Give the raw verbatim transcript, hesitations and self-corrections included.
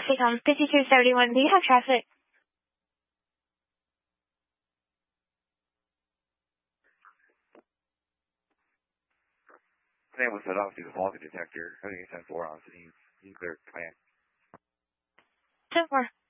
Phantom fifty-two seventy-one, do you have traffic? Sam was set off through the faulty detector. I think it's ten four on scene. You can clear command. ten four.